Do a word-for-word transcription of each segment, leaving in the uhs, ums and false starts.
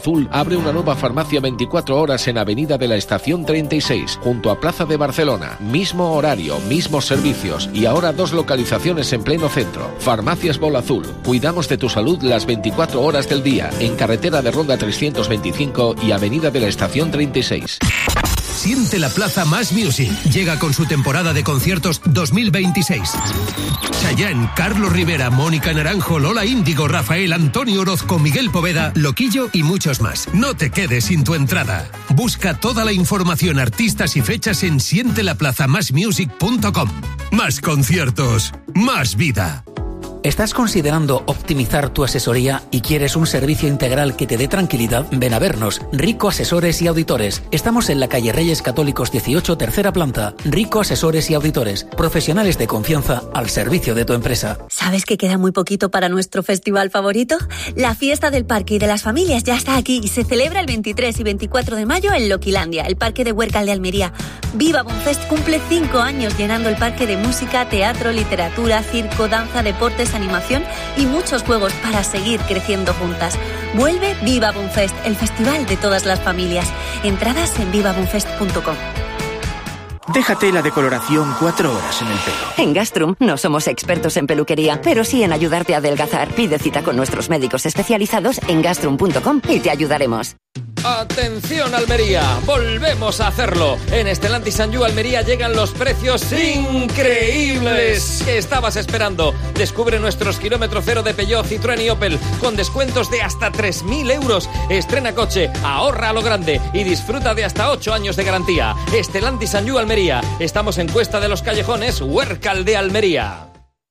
Azul abre una nueva farmacia veinticuatro horas en Avenida de la Estación treinta y seis, junto a Plaza de Barcelona. Mismo horario, mismos servicios y ahora dos localizaciones en pleno centro. Farmacias Bol Azul. Cuidamos de tu salud las veinticuatro horas del día, en carretera de Ronda trescientos veinticinco y Avenida de la Estación treinta y seis. Siente la Plaza Más Music. Llega con su temporada de conciertos dos mil veintiséis. Chayanne, Carlos Rivera, Mónica Naranjo, Lola Índigo, Rafael, Antonio Orozco, Miguel Poveda, Loquillo y muchos más. No te quedes sin tu entrada. Busca toda la información, artistas y fechas en siente la plaza más music punto com. Más conciertos, más vida. ¿Estás considerando optimizar tu asesoría y quieres un servicio integral que te dé tranquilidad? Ven a vernos, Rico Asesores y Auditores. Estamos en la calle Reyes Católicos dieciocho, tercera planta. Rico Asesores y Auditores, profesionales de confianza al servicio de tu empresa. ¿Sabes que queda muy poquito para nuestro festival favorito? La fiesta del parque y de las familias ya está aquí y se celebra el veintitrés y veinticuatro de mayo en Loquilandia, el parque de Huércal de Almería. Viva Bonfest cumple cinco años llenando el parque de música, teatro, literatura, circo, danza, deportes, animación y muchos juegos para seguir creciendo juntas. Vuelve Viva Bonfest, el festival de todas las familias. Entradas en viva bonfest punto com. Déjate la decoloración cuatro horas en el pelo. En Gastrum no somos expertos en peluquería, pero sí en ayudarte a adelgazar. Pide cita con nuestros médicos especializados en gastrum punto com y te ayudaremos. ¡Atención, Almería! ¡Volvemos a hacerlo! En Stellantis and You Almería llegan los precios increíbles que estabas esperando. Descubre nuestros kilómetro cero de Peugeot, Citroën y Opel con descuentos de hasta tres mil euros. Estrena coche, ahorra a lo grande y disfruta de hasta ocho años de garantía. Stellantis and You Almería. Estamos en Cuesta de los Callejones, Huércal de Almería.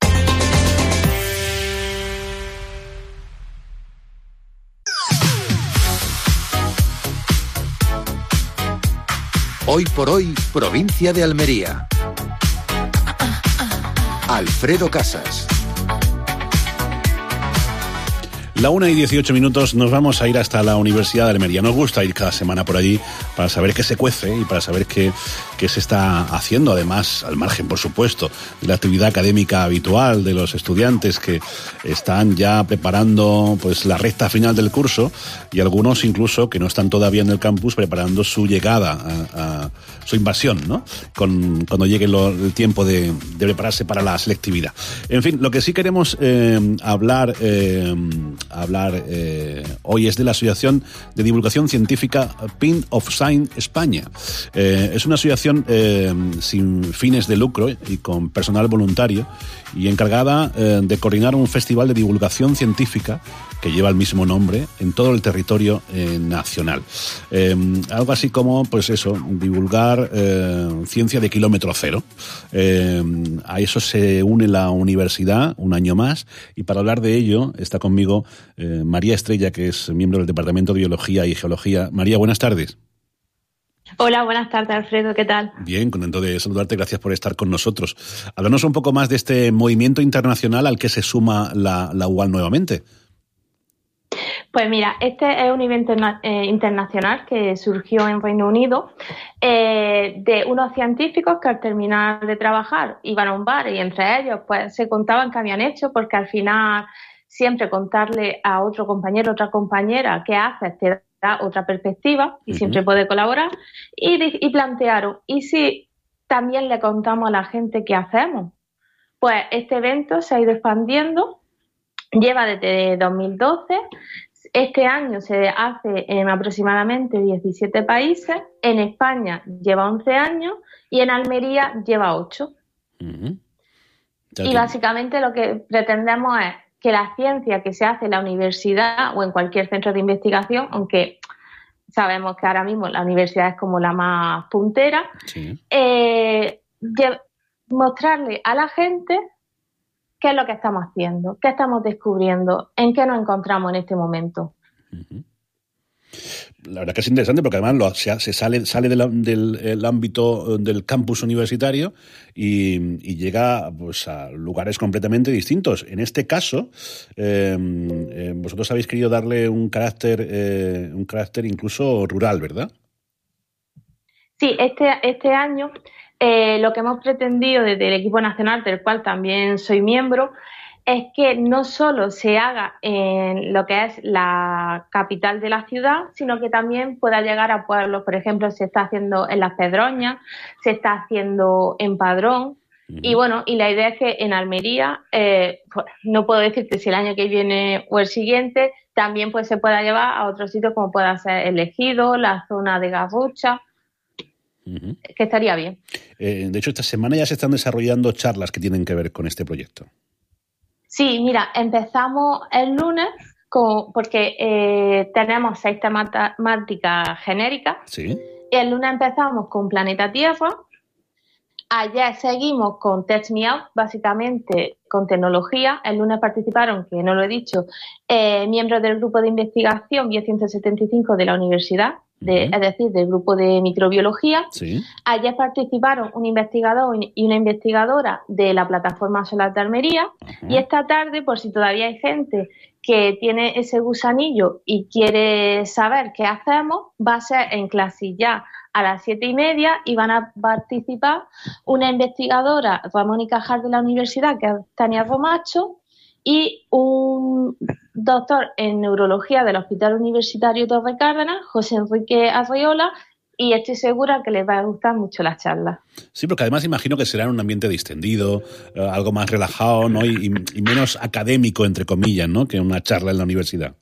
Hoy por hoy, provincia de Almería. Alfredo Casas. La una y dieciocho minutos, nos vamos a ir hasta la Universidad de Almería. Nos gusta ir cada semana por allí para saber qué se cuece y para saber qué, qué se está haciendo, además, al margen, por supuesto, de la actividad académica habitual de los estudiantes que están ya preparando pues la recta final del curso y algunos incluso que no están todavía en el campus preparando su llegada, a, a su invasión, ¿no? Con, cuando llegue lo, el tiempo de, de prepararse para la selectividad. En fin, lo que sí queremos eh, hablar... Eh, hablar eh, hoy es de la Asociación de Divulgación Científica Pin of Science España. Eh, es una asociación eh, sin fines de lucro y con personal voluntario y encargada eh, de coordinar un festival de divulgación científica que lleva el mismo nombre en todo el territorio eh, nacional. Eh, algo así como, pues eso, divulgar eh, ciencia de kilómetro cero. Eh, a eso se une la universidad un año más y para hablar de ello está conmigo eh, María Estrella, que es miembro del Departamento de Biología y Geología. María, buenas tardes. Hola, buenas tardes, Alfredo, ¿qué tal? Bien, contento de saludarte, gracias por estar con nosotros. Háblanos un poco más de este movimiento internacional al que se suma la, la U A L nuevamente. Pues mira, este es un evento eh, internacional que surgió en Reino Unido eh, de unos científicos que al terminar de trabajar iban a un bar y entre ellos pues se contaban qué habían hecho, porque al final siempre contarle a otro compañero, otra compañera qué haces te da otra perspectiva y uh-huh. siempre puede colaborar y, y plantearon, ¿y si también le contamos a la gente qué hacemos? Pues este evento se ha ido expandiendo, lleva desde dos mil doce. Este año se hace en aproximadamente diecisiete países, en España lleva once años y en Almería lleva ocho. Uh-huh. Y básicamente lo que pretendemos es que la ciencia que se hace en la universidad o en cualquier centro de investigación, aunque sabemos que ahora mismo la universidad es como la más puntera, sí. eh, mostrarle a la gente qué es lo que estamos haciendo, qué estamos descubriendo, en qué nos encontramos en este momento. Uh-huh. La verdad que es interesante porque además lo, se, se sale, sale del, del el ámbito del campus universitario y, y llega pues, a lugares completamente distintos. En este caso, eh, eh, vosotros habéis querido darle un carácter, eh, un carácter incluso rural, ¿verdad? Sí, este, este año... Eh, lo que hemos pretendido desde el equipo nacional, del cual también soy miembro, es que no solo se haga en lo que es la capital de la ciudad, sino que también pueda llegar a pueblos. Por ejemplo, se está haciendo en Las Pedroñas, se está haciendo en Padrón. Uh-huh. Y bueno, y la idea es que en Almería, eh, pues, no puedo decirte si el año que viene o el siguiente, también pues se pueda llevar a otros sitios como pueda ser El Ejido, la zona de Garrucha. Uh-huh. Que estaría bien. Eh, de hecho, esta semana ya se están desarrollando charlas que tienen que ver con este proyecto. Sí, mira, empezamos el lunes con, porque eh, tenemos seis temáticas genéricas. Sí. Y el lunes empezamos con Planeta Tierra. Ayer seguimos con Test Me Out, básicamente con tecnología. El lunes participaron, que no lo he dicho, eh, miembros del grupo de investigación B I E ciento setenta y cinco de la universidad. De, uh-huh. Es decir, del grupo de microbiología. Sí. Ayer participaron un investigador y una investigadora de la plataforma Solar de Almería. Uh-huh. Y esta tarde, por si todavía hay gente que tiene ese gusanillo y quiere saber qué hacemos, va a ser en Clasilla a las siete y media y van a participar una investigadora, Ramón y Cajal de la universidad, que es Tania Romacho, y un doctor en neurología del Hospital Universitario Torre Cárdenas, José Enrique Arreola, y estoy segura que les va a gustar mucho la charla. Sí, porque además imagino que será en un ambiente distendido, eh, algo más relajado, ¿no? Y, y menos académico, entre comillas, ¿no? Que una charla en la universidad.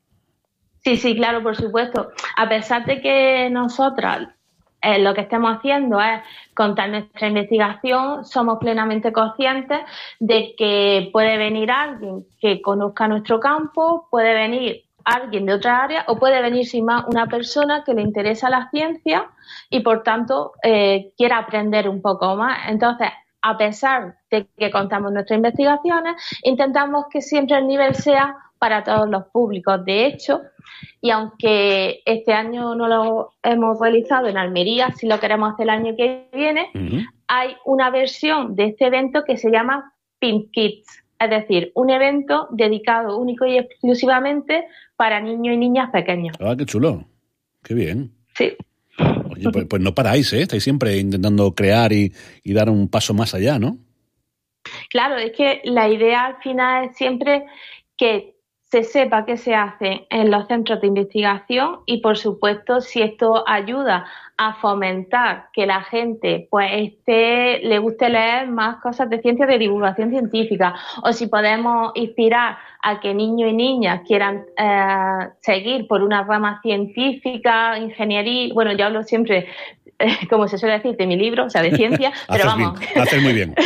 Sí, sí, claro, por supuesto. A pesar de que nosotras eh, lo que estemos haciendo es contar nuestra investigación, somos plenamente conscientes de que puede venir alguien que conozca nuestro campo, puede venir alguien de otra área o puede venir sin más una persona que le interesa la ciencia y por tanto eh, quiera aprender un poco más. Entonces, a pesar de que contamos nuestras investigaciones, intentamos que siempre el nivel sea para todos los públicos. De hecho, y aunque este año no lo hemos realizado en Almería, si lo queremos hacer el año que viene, uh-huh. hay una versión de este evento que se llama Pink Kids. Es decir, un evento dedicado único y exclusivamente para niños y niñas pequeños. ¡Ah, qué chulo! ¡Qué bien! Sí. Oye, pues, pues no paráis, ¿eh? Estáis siempre intentando crear y, y dar un paso más allá, ¿no? Claro, es que la idea al final es siempre que se sepa qué se hace en los centros de investigación y, por supuesto, si esto ayuda a fomentar que la gente pues esté, le guste leer más cosas de ciencia, de divulgación científica, o si podemos inspirar a que niños y niñas quieran eh, seguir por una rama científica, ingeniería, bueno, yo hablo siempre, eh, como se suele decir, de mi libro, o sea, de ciencia, pero vamos. Bien, haces muy bien.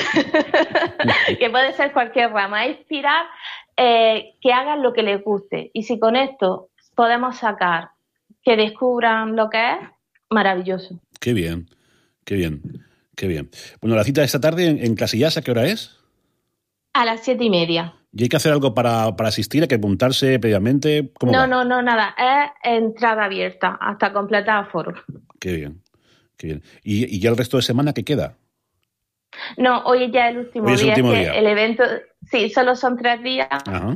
Que puede ser cualquier rama, inspirar eh, que hagan lo que les guste. Y si con esto podemos sacar que descubran lo que es, maravilloso. Qué bien, qué bien, qué bien. Bueno, la cita de esta tarde en, en Casillas, ¿a qué hora es? A las siete y media. ¿Y hay que hacer algo para, para asistir? ¿Hay que apuntarse previamente? ¿Cómo no, va? no, no, nada. Es entrada abierta hasta completar aforo. Qué bien, qué bien. ¿Y, y ya el resto de semana qué queda? No, hoy es ya el último hoy es día. El último que día. El evento, sí, solo son tres días. Ajá.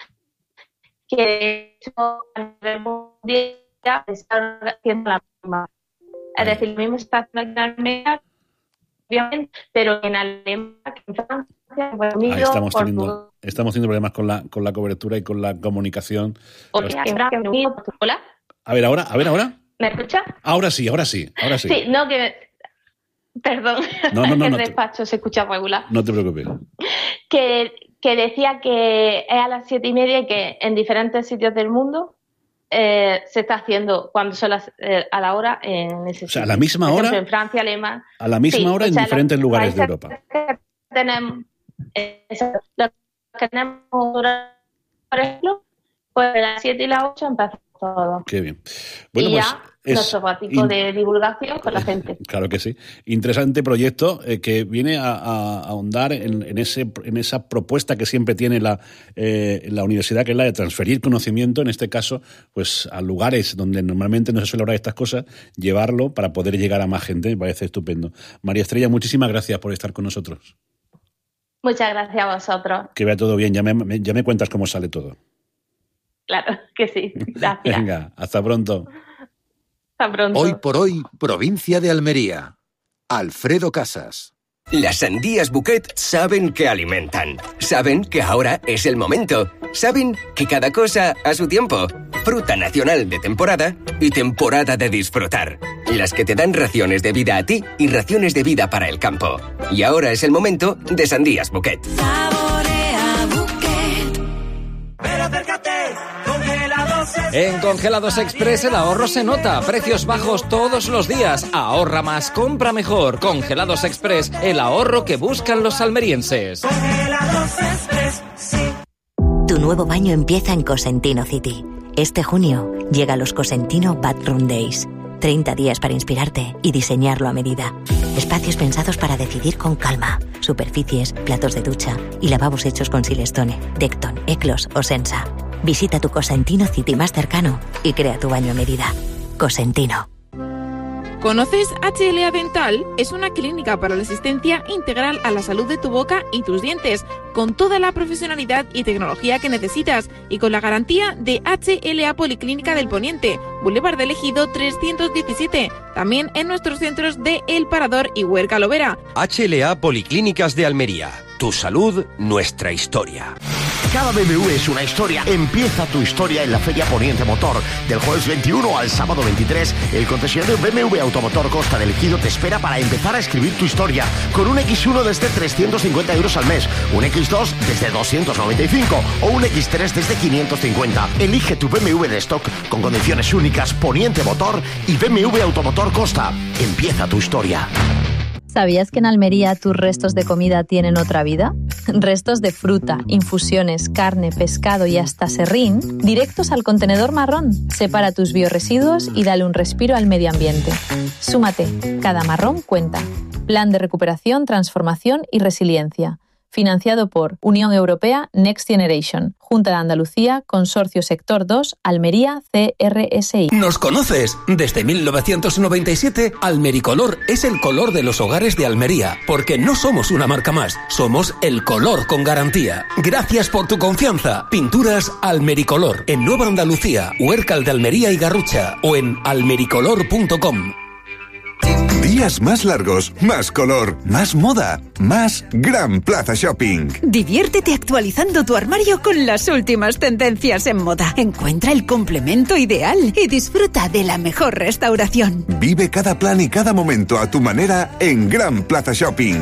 Que de hecho a nivel mundial se está haciendo la misma. Es decir, lo mismo se está haciendo en Almería, obviamente, pero en Alemania, en Francia, en Reino Unido, Ahí estamos por teniendo, todo. estamos teniendo problemas con la, con la cobertura y con la comunicación. Hola, Reino Unido, hola. A ver, ahora, a ver, ahora. ¿Me escuchas? Ahora sí, ahora sí, ahora sí. Sí, no, que... Perdón, no, no, no, el no despacho te, se escucha regular. No te preocupes. Que, que decía que es a las siete y media y que en diferentes sitios del mundo eh, se está haciendo cuando son las, eh, a la hora en ese O sea, sitio. a la misma Por hora. ejemplo, en Francia, Alemania. A la misma sí, hora o en sea, diferentes lugares de Europa. Que tenemos, eh, lo que tenemos, por ejemplo, pues a las siete y las ocho empezamos todo. Qué bien. Bueno, y pues ya es nuestro ratico in... de divulgación con la gente. Claro que sí. Interesante proyecto eh, que viene a, a, a ahondar en, en, ese, en esa propuesta que siempre tiene la, eh, la universidad, que es la de transferir conocimiento, en este caso, pues a lugares donde normalmente no se suele hablar de estas cosas, llevarlo para poder llegar a más gente. Me parece estupendo. María Estrella, muchísimas gracias por estar con nosotros. Muchas gracias a vosotros. Que vaya todo bien. Ya me, ya me cuentas cómo sale todo. Claro que sí. Gracias. Venga, hasta pronto. Hasta pronto. Hoy por hoy, provincia de Almería. Alfredo Casas. Las sandías Bouquet saben que alimentan. Saben que ahora es el momento. Saben que cada cosa a su tiempo. Fruta nacional de temporada y temporada de disfrutar. Las que te dan raciones de vida a ti y raciones de vida para el campo. Y ahora es el momento de sandías Bouquet. Saborea Bouquet. Pero acércate, Congelados Express. En Congelados Express el ahorro se nota. Precios bajos todos los días. Ahorra más, compra mejor. Congelados Express, el ahorro que buscan los almerienses. Congelados Express, sí. Tu nuevo baño empieza en Cosentino City. Este junio llega los Cosentino Bathroom Days. treinta días para inspirarte y diseñarlo a medida. Espacios pensados para decidir con calma. Superficies, platos de ducha y lavabos hechos con Silestone, Decton, Eclos o Sensa. Visita tu Cosentino City más cercano y crea tu baño a medida. Cosentino. ¿Conoces H L A Dental? Es una clínica para la asistencia integral a la salud de tu boca y tus dientes, con toda la profesionalidad y tecnología que necesitas y con la garantía de H L A Policlínica del Poniente, Boulevard del Ejido trescientos diecisiete, también en nuestros centros de El Parador y Huerca Lovera. H L A Policlínicas de Almería. Tu salud, nuestra historia. Cada B M W es una historia. Empieza tu historia en la Feria Poniente Motor. Del jueves veintiuno al sábado veintitrés, el concesionario B M W Automotor Costa del Ejido te espera para empezar a escribir tu historia. Con un equis uno desde trescientos cincuenta euros al mes, un equis dos desde doscientos noventa y cinco o un equis tres desde quinientos cincuenta. Elige tu B M W de stock con condiciones únicas. Poniente Motor y B M W Automotor Costa. Empieza tu historia. ¿Sabías que en Almería tus restos de comida tienen otra vida? Restos de fruta, infusiones, carne, pescado y hasta serrín, directos al contenedor marrón. Separa tus biorresiduos y dale un respiro al medio ambiente. Súmate, cada marrón cuenta. Plan de recuperación, transformación y resiliencia. Financiado por Unión Europea Next Generation, Junta de Andalucía, Consorcio Sector dos, Almería, C R S I. ¿Nos conoces? Desde mil novecientos noventa y siete, Almericolor es el color de los hogares de Almería, porque no somos una marca más, somos el color con garantía. Gracias por tu confianza. Pinturas Almericolor, en Nueva Andalucía, Huércal de Almería y Garrucha, o en almericolor punto com. Días más largos, más color, más moda, más Gran Plaza Shopping. Diviértete actualizando tu armario con las últimas tendencias en moda. Encuentra el complemento ideal y disfruta de la mejor restauración. Vive cada plan y cada momento a tu manera en Gran Plaza Shopping.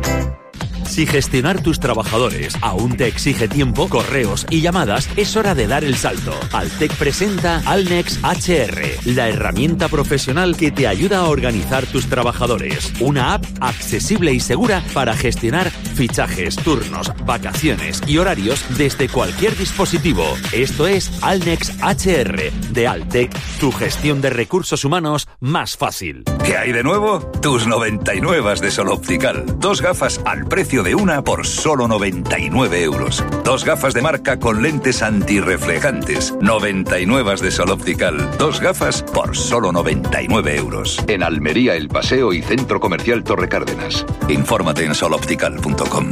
Si gestionar tus trabajadores aún te exige tiempo, correos y llamadas, es hora de dar el salto. Altec presenta Alnex H R, la herramienta profesional que te ayuda a organizar tus trabajadores. Una app accesible y segura para gestionar fichajes, turnos, vacaciones y horarios desde cualquier dispositivo. Esto es Alnex H R de Altec, tu gestión de recursos humanos más fácil. ¿Qué hay de nuevo? Tus noventa y nueve de Sol Optical. Dos gafas al precio de una por solo noventa y nueve euros. Dos gafas de marca con lentes antirreflejantes. noventa y nueve de Sol Optical. Dos gafas por solo noventa y nueve euros. En Almería, El Paseo y Centro Comercial Torre Cárdenas. Infórmate en sol optical punto com.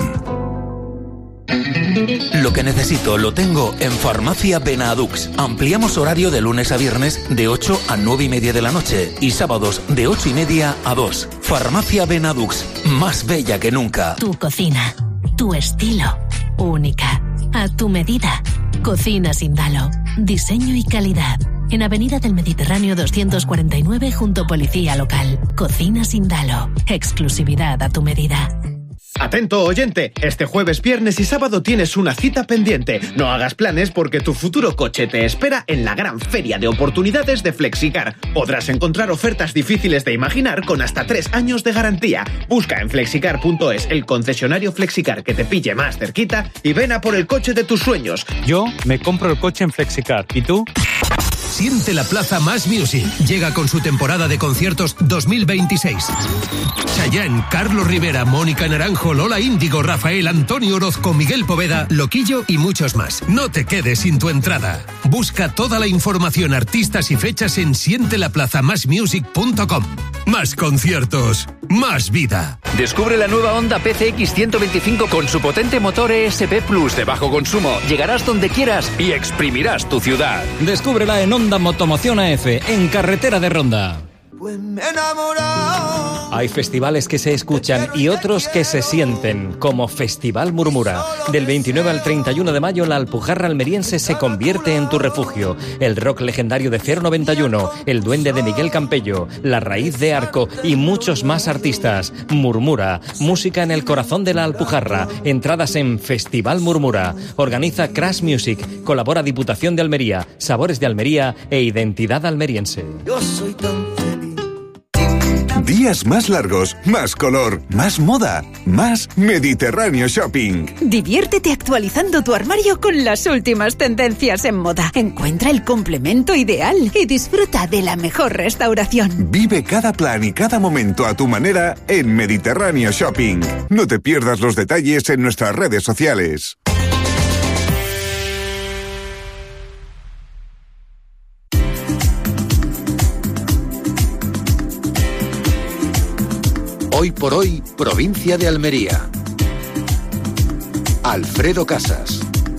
Lo que necesito lo tengo en Farmacia Benadux. Ampliamos horario de lunes a viernes de ocho a nueve y media de la noche y sábados de ocho y media a dos. Farmacia Benadux, más bella que nunca. Tu cocina, tu estilo, única, a tu medida. Cocina Sindalo, diseño y calidad. En Avenida del Mediterráneo doscientos cuarenta y nueve junto Policía Local. Cocina Sindalo, exclusividad a tu medida. Atento oyente, este jueves, viernes y sábado tienes una cita pendiente. No hagas planes porque tu futuro coche te espera en la gran feria de oportunidades de Flexicar. Podrás encontrar ofertas difíciles de imaginar con hasta tres años de garantía. Busca en flexicar punto es el concesionario Flexicar que te pille más cerquita y ven a por el coche de tus sueños. Yo me compro el coche en Flexicar. ¿Y tú? Siente la Plaza Más Music. Llega con su temporada de conciertos dos mil veintiséis. Chayanne, Carlos Rivera, Mónica Naranjo, Lola Índigo, Rafael, Antonio Orozco, Miguel Poveda, Loquillo y muchos más. No te quedes sin tu entrada. Busca toda la información, artistas y fechas en siente la plaza más music punto com. Más conciertos, más vida. Descubre la nueva Honda P C X ciento veinticinco con su potente motor E S P Plus de bajo consumo. Llegarás donde quieras y exprimirás tu ciudad. Descúbrela en Honda Motomoción A F, en Carretera de Ronda. pues me he enamorado. Hay festivales que se escuchan y otros que se sienten, como Festival Murmura. Del veintinueve al treinta y uno de mayo, la Alpujarra almeriense se convierte en tu refugio. El rock legendario de cero noventa y uno, el duende de Miguel Campello, la raíz de Arco y muchos más artistas. Murmura, música en el corazón de la Alpujarra. Entradas en Festival Murmura. Organiza Crash Music. Colabora Diputación de Almería, Sabores de Almería e Identidad Almeriense. Yo soy tan feliz. Días más largos, más color, más moda, más Mediterráneo Shopping. Diviértete actualizando tu armario con las últimas tendencias en moda. Encuentra el complemento ideal y disfruta de la mejor restauración. Vive cada plan y cada momento a tu manera en Mediterráneo Shopping. No te pierdas los detalles en nuestras redes sociales. Hoy por hoy, provincia de Almería. Alfredo Casas.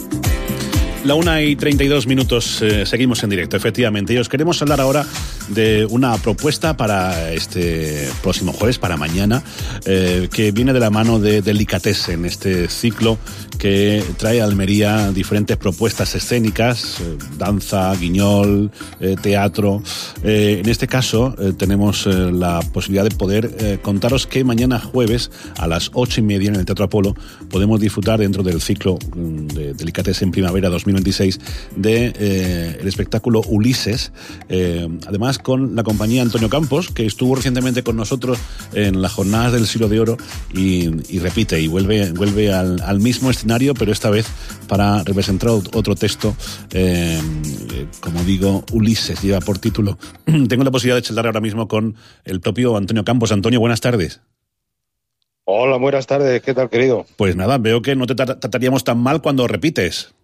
La una y treinta y dos minutos, eh, seguimos en directo, efectivamente. Y os queremos hablar ahora de una propuesta para este próximo jueves, para mañana, eh, que viene de la mano de Delicatessen, este ciclo que trae a Almería diferentes propuestas escénicas, eh, danza, guiñol, eh, teatro. Eh, en este caso eh, tenemos eh, la posibilidad de poder eh, contaros que mañana jueves a las ocho y media en el Teatro Apolo podemos disfrutar dentro del ciclo mm, de Delicatessen Primavera dos mil veintiséis de eh, el espectáculo Ulises, eh, además con la compañía Antonio Campos, que estuvo recientemente con nosotros en las jornadas del Siglo de Oro y, y repite y vuelve, vuelve al, al mismo escenario, pero esta vez para representar otro texto, eh, como digo, Ulises, lleva por título. Tengo la posibilidad de charlar ahora mismo con el propio Antonio Campos. Antonio, buenas tardes. Hola, buenas tardes, ¿qué tal, querido? Pues nada, veo que no te trataríamos tan mal cuando repites.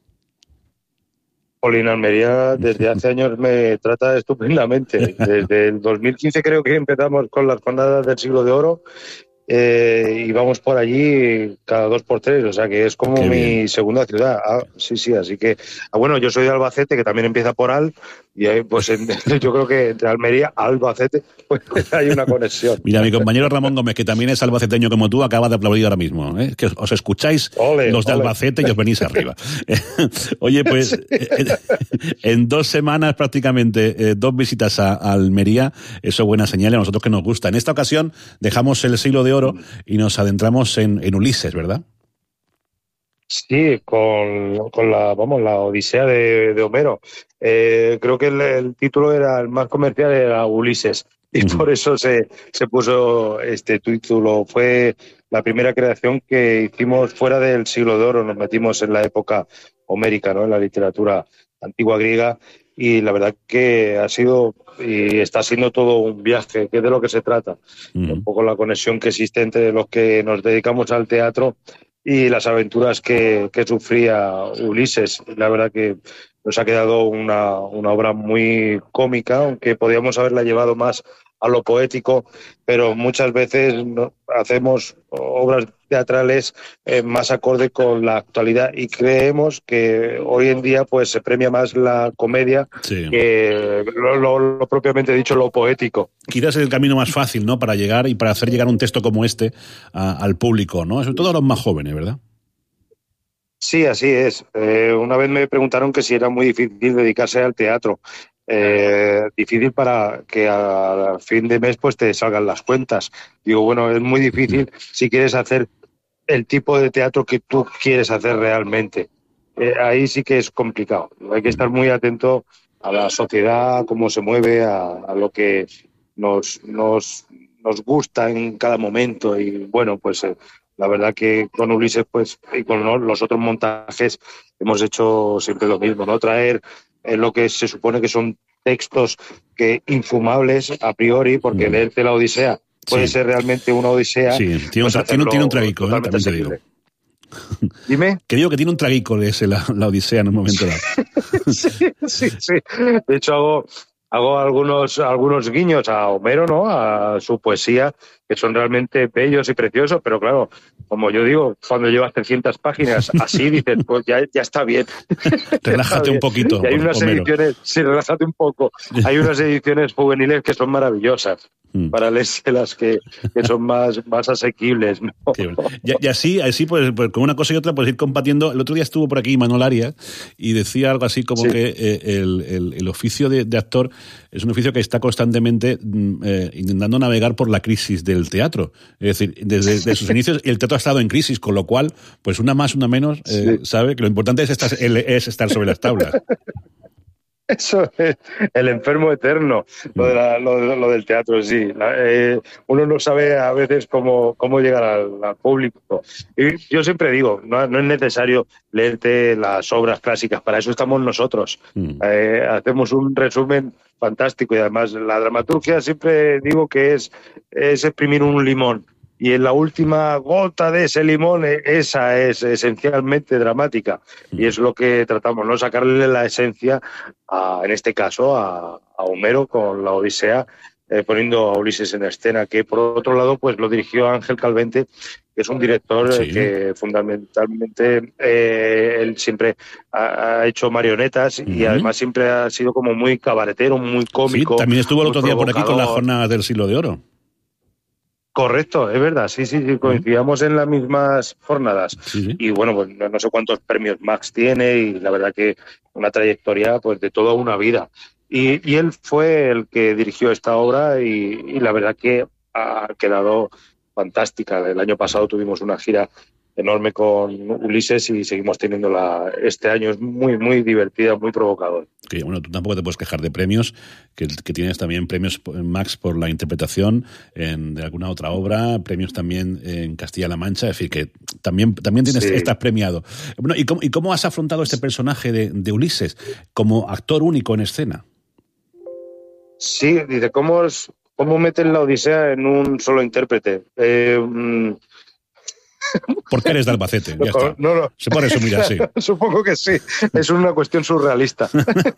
Polín Almería desde hace años me trata estupendamente. Desde el dos mil quince creo que empezamos con las jornadas del Siglo de Oro eh, y vamos por allí cada dos por tres, o sea que es como Qué mi bien. segunda ciudad. Ah, sí, sí, así que... Ah, bueno, yo soy de Albacete, que también empieza por Al, y ahí pues en, yo creo que entre Almería a Albacete pues hay una conexión. Mira, mi compañero Ramón Gómez, que también es albaceteño como tú, acaba de aplaudir ahora mismo, ¿eh? Que os escucháis ole, los de ole. Albacete y os venís arriba. Oye, pues en dos semanas prácticamente, eh, dos visitas a, a Almería, eso es buena señal, a nosotros que nos gusta. En esta ocasión dejamos el Siglo de Oro y nos adentramos en, en Ulises, ¿verdad? Sí, con, con la, vamos, la Odisea de, de Homero. Eh, creo que el, el título era el más comercial, era Ulises, y uh-huh. por eso se, se puso este título. Fue la primera creación que hicimos fuera del Siglo de Oro, nos metimos en la época homérica, ¿no? En la literatura antigua griega, y la verdad que ha sido y está siendo todo un viaje, que es de lo que se trata. Uh-huh. Un poco la conexión que existe entre los que nos dedicamos al teatro y las aventuras que, que sufría Ulises. La verdad que nos ha quedado una, una obra muy cómica, aunque podríamos haberla llevado más a lo poético, pero muchas veces no, hacemos obras teatrales eh, más acorde con la actualidad, y creemos que hoy en día pues se premia más la comedia sí. que lo, lo, lo propiamente dicho, lo poético. Quizás es el camino más fácil, ¿no?, para llegar y para hacer llegar un texto como este a, al público, ¿no? Sobre todo a los más jóvenes, ¿verdad? Sí, así es. Eh, una vez me preguntaron que si era muy difícil dedicarse al teatro. Eh, difícil para que a fin de mes pues te salgan las cuentas. Digo, bueno, es muy difícil si quieres hacer el tipo de teatro que tú quieres hacer realmente. Eh, ahí sí que es complicado. Hay que estar muy atento a la sociedad, cómo se mueve, a, a lo que nos, nos, nos gusta en cada momento. Y bueno, pues eh, la verdad que con Ulises pues y con los otros montajes hemos hecho siempre lo mismo, ¿no? Traer eh, lo que se supone que son textos que infumables a priori, porque mm. leerte la Odisea puede sí. ser realmente una odisea. Sí, tiene, un, tiene, tiene un tragico, ¿eh? También te digo. Dime. Que digo que tiene un tragico ese, la, la odisea en un momento dado. sí, sí, sí. De hecho, hago, hago algunos, algunos guiños a Homero, ¿no? A su poesía, que son realmente bellos y preciosos, pero claro, como yo digo, cuando llevas trescientas páginas así, dices, pues ya, ya está bien. Relájate un poquito. Y hay unas Homero. ediciones, sí, relájate un poco. Hay unas ediciones juveniles que son maravillosas. Mm. Para leérselas que, que son más, más asequibles, ¿no? Bueno. Y, y así, así pues, pues con una cosa y otra, pues ir compartiendo. El otro día estuvo por aquí Manuel Arias y decía algo así como sí. que eh, el, el, el oficio de, de actor es un oficio que está constantemente eh, intentando navegar por la crisis del teatro. Es decir, desde, desde sus inicios el teatro ha estado en crisis, con lo cual, pues una más, una menos, eh, sí. sabe que lo importante es estar, es estar sobre las tablas. Eso es el enfermo eterno, lo, de la, lo, lo del teatro, sí. La, eh, uno no sabe a veces cómo, cómo llegar al, al público. Y yo siempre digo, no, no es necesario leerte las obras clásicas, para eso estamos nosotros. Mm. Eh, hacemos un resumen fantástico y además la dramaturgia siempre digo que es, es exprimir un limón. Y en la última gota de ese limón, esa es esencialmente dramática. Y es lo que tratamos, ¿no? Sacarle la esencia, a, en este caso, a, a Homero con la Odisea, eh, poniendo a Ulises en escena, que por otro lado pues lo dirigió Ángel Calvente, que es un director sí. que fundamentalmente eh, él siempre ha, ha hecho marionetas uh-huh. y además siempre ha sido como muy cabaretero, muy cómico. Sí, también estuvo el otro día por aquí con las jornadas del Siglo de Oro. Correcto, es verdad, sí, sí, sí, coincidíamos en las mismas jornadas. Sí, sí. Y bueno, pues no, no sé cuántos premios Max tiene y la verdad que una trayectoria pues de toda una vida. Y, y él fue el que dirigió esta obra y, y la verdad que ha quedado fantástica. El año pasado tuvimos una gira enorme con Ulises y seguimos teniéndola este año. Es muy, muy divertida, muy provocadora. Que bueno, tú tampoco te puedes quejar de premios, que, que tienes también premios Max por la interpretación en, de alguna otra obra, premios también en Castilla-La Mancha, es decir, que también, también tienes, sí. estás premiado. Bueno, ¿y cómo, ¿y cómo has afrontado este personaje de, de Ulises como actor único en escena? Sí, dice, ¿cómo, es, cómo meten la Odisea en un solo intérprete? Eh, mm, Porque eres de Albacete, ya está. No, no. Se puede resumir así. Supongo que sí. Es una cuestión surrealista.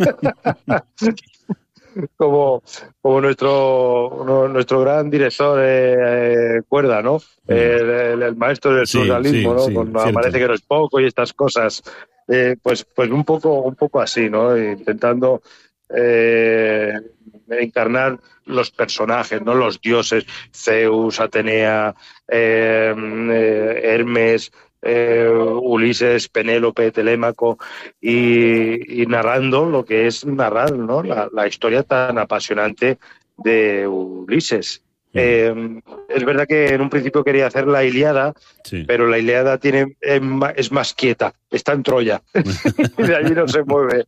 como, como nuestro, no, nuestro gran director eh, eh, Cuerda, ¿no? El, el, el maestro del sí, surrealismo, sí, ¿no? Sí, Con, parece que no es poco y estas cosas. Eh, pues, pues un poco, un poco así, ¿no? Intentando eh, encarnar los personajes, ¿no? Los dioses, Zeus, Atenea, eh, eh, Hermes, eh, Ulises, Penélope, Telémaco, y, y narrando lo que es narrar, ¿no? La, la historia tan apasionante de Ulises. Eh, es verdad que en un principio quería hacer la Ilíada, sí. pero la Ilíada tiene, es más quieta, está en Troya y de allí no se mueve.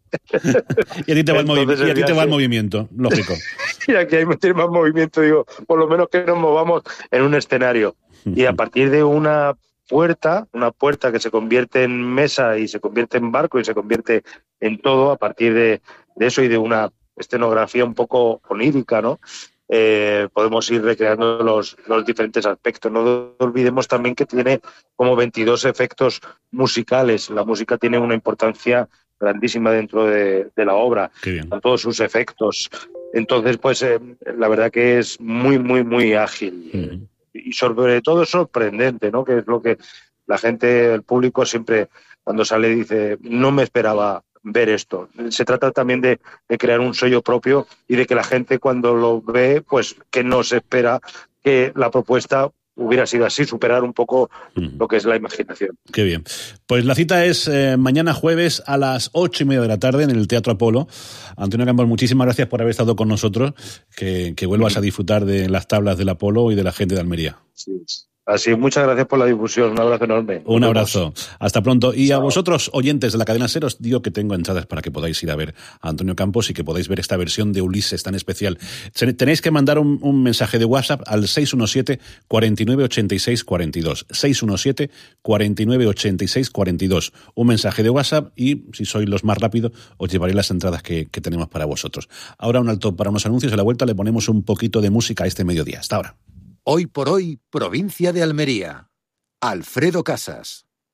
Y a ti te va, Entonces, el, movi- y a ti te va el movimiento, lógico. Y aquí hay tiene más movimiento, digo, por lo menos que nos movamos en un escenario. Y a partir de una puerta, una puerta que se convierte en mesa y se convierte en barco y se convierte en todo, a partir de, de eso y de una escenografía un poco onírica, ¿no? Eh, podemos ir recreando los, los diferentes aspectos. No olvidemos también que tiene como veintidós efectos musicales. La música tiene una importancia grandísima dentro de, de la obra, con todos sus efectos. Entonces, pues eh, la verdad que es muy, muy, muy ágil. Uh-huh. Y sobre todo sorprendente, ¿no? Que es lo que la gente, el público siempre cuando sale dice, no me esperaba ver esto. Se trata también de, de crear un sello propio y de que la gente cuando lo ve, pues que no se espera que la propuesta hubiera sido así, superar un poco mm. lo que es la imaginación. Qué bien. Pues la cita es eh, mañana jueves a las ocho y media de la tarde en el Teatro Apolo. Antonio Campos, muchísimas gracias por haber estado con nosotros, que, que vuelvas mm. a disfrutar de las tablas del Apolo y de la gente de Almería. Sí. Así, muchas gracias por la difusión. Un abrazo enorme. Un abrazo. Hasta pronto. Y a vosotros, oyentes de la cadena SER, os digo que tengo entradas para que podáis ir a ver a Antonio Campos y que podáis ver esta versión de Ulises tan especial. Tenéis que mandar un, un mensaje de WhatsApp al seis uno siete, cuatro nueve ocho seis cuatro dos. seis uno siete, cuatro nueve ocho seis cuatro dos. Un mensaje de WhatsApp y, si sois los más rápidos, os llevaré las entradas que, que tenemos para vosotros. Ahora un alto para unos anuncios. A la vuelta le ponemos un poquito de música a este mediodía. Hasta ahora. Hoy por hoy, provincia de Almería. Alfredo Casas.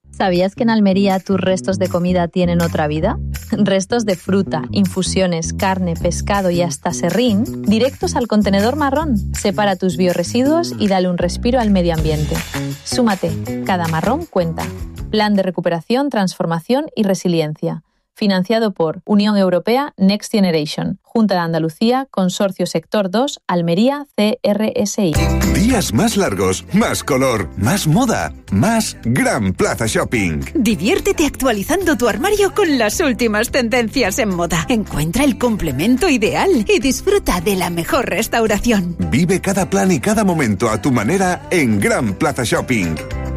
¿Sabías que en Almería tus restos de comida tienen otra vida? Restos de fruta, infusiones, carne, pescado y hasta serrín, directos al contenedor marrón. Separa tus biorresiduos y dale un respiro al medio ambiente. Súmate, cada marrón cuenta. Plan de recuperación, transformación y resiliencia. Financiado por Unión Europea Next Generation, Junta de Andalucía, Consorcio Sector dos, Almería, C R S I. Días más largos, más color, más moda, más Gran Plaza Shopping. Diviértete actualizando tu armario con las últimas tendencias en moda. Encuentra el complemento ideal y disfruta de la mejor restauración. Vive cada plan y cada momento a tu manera en Gran Plaza Shopping.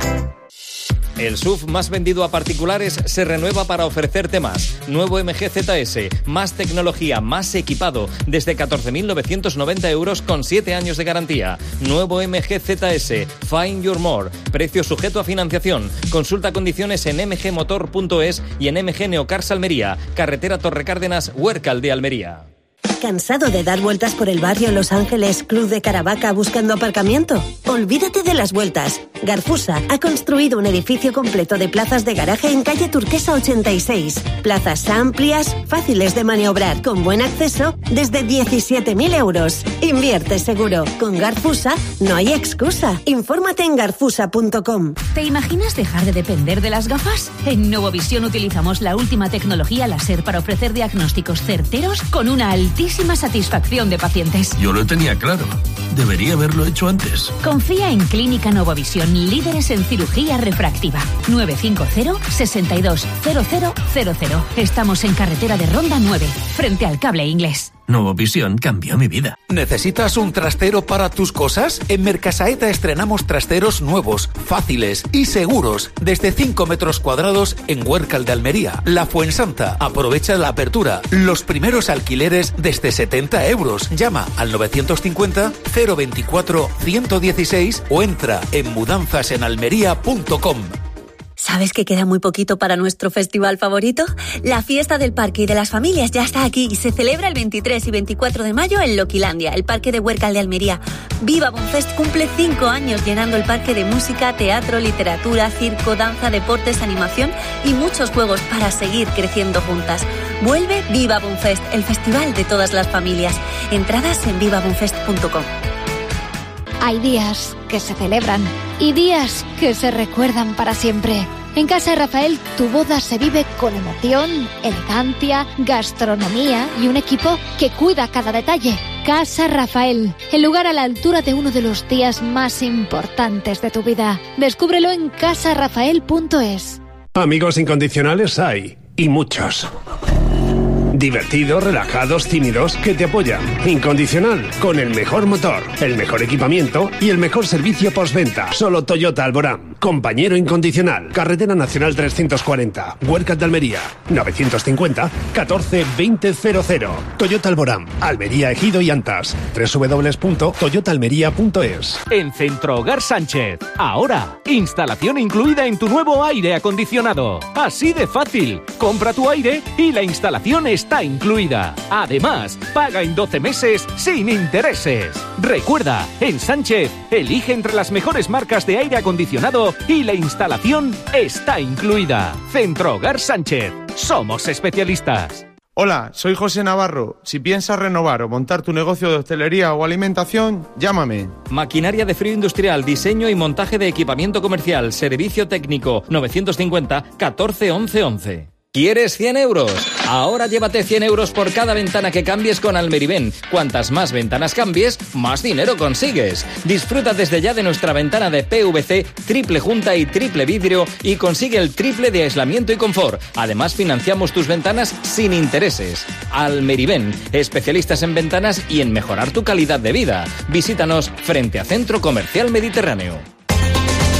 El S U V más vendido a particulares se renueva para ofrecerte más. Nuevo M G Z S, más tecnología, más equipado, desde catorce mil novecientos noventa euros con siete años de garantía. Nuevo M G Z S, Find Your More, precio sujeto a financiación. Consulta condiciones en m g motor punto es y en M G Neocars Almería, carretera Torrecárdenas, Huércal de Almería. ¿Cansado de dar vueltas por el barrio Los Ángeles, Club de Caravaca buscando aparcamiento? Olvídate de las vueltas. Garfusa ha construido un edificio completo de plazas de garaje en calle Turquesa ochenta y seis. Plazas amplias, fáciles de maniobrar, con buen acceso, desde diecisiete mil euros. Invierte seguro. Con Garfusa no hay excusa. Infórmate en garfusa punto com. ¿Te imaginas dejar de depender de las gafas? En Novovisión utilizamos la última tecnología láser para ofrecer diagnósticos certeros con una altísima satisfacción de pacientes. Yo lo tenía claro. Debería haberlo hecho antes. Confía en Clínica Novovisión, líderes en cirugía refractiva. nueve cinco cero, seis dos cero cero cero cero. Estamos en carretera de Ronda nueve, frente al Cable Inglés. Novovisión cambió mi vida. ¿Necesitas un trastero para tus cosas? En Mercasaeta estrenamos trasteros nuevos, fáciles y seguros, desde cinco metros cuadrados en Huércal de Almería. La Fuensanta. Aprovecha la apertura. Los primeros alquileres desde setenta euros. Llama al novecientos cincuenta, cero veinticuatro, ciento dieciséis o entra en mudanzas en almería punto com. ¿Sabes que queda muy poquito para nuestro festival favorito? La fiesta del parque y de las familias ya está aquí y se celebra el veintitrés y veinticuatro de mayo en Loquilandia, el parque de Huércal de Almería. Viva Bonfest cumple cinco años llenando el parque de música, teatro, literatura, circo, danza, deportes, animación y muchos juegos para seguir creciendo juntas. Vuelve Viva Bonfest, el festival de todas las familias. Entradas en viva bonfest punto com. Hay días que se celebran y días que se recuerdan para siempre. En Casa Rafael, tu boda se vive con emoción, elegancia, gastronomía y un equipo que cuida cada detalle. Casa Rafael, el lugar a la altura de uno de los días más importantes de tu vida. Descúbrelo en casa rafael punto es. Amigos incondicionales hay, y muchos. Divertidos, relajados, tímidos, que te apoyan. Incondicional, con el mejor motor, el mejor equipamiento y el mejor servicio postventa. Solo Toyota Alborán. Compañero incondicional. Carretera Nacional trescientos cuarenta. Huércal de Almería. novecientos cincuenta, catorce, veinte cero cero. Toyota Alborán. Almería, Ejido y Antas. doble u doble u doble u punto toyota almería punto es. En Centro Hogar Sánchez. Ahora, instalación incluida en tu nuevo aire acondicionado. Así de fácil. Compra tu aire y la instalación está incluida. Además, paga en doce meses sin intereses. Recuerda, en Sánchez, elige entre las mejores marcas de aire acondicionado y la instalación está incluida. Centro Hogar Sánchez. Somos especialistas. Hola, soy José Navarro. Si piensas renovar o montar tu negocio de hostelería o alimentación, llámame. Maquinaria de frío industrial, diseño y montaje de equipamiento comercial, servicio técnico, novecientos cincuenta, catorce, once, once. ¿Quieres cien euros? Ahora llévate cien euros por cada ventana que cambies con Almeriven. Cuantas más ventanas cambies, más dinero consigues. Disfruta desde ya de nuestra ventana de P V C, triple junta y triple vidrio y consigue el triple de aislamiento y confort. Además, financiamos tus ventanas sin intereses. Almeriven, especialistas en ventanas y en mejorar tu calidad de vida. Visítanos frente a Centro Comercial Mediterráneo.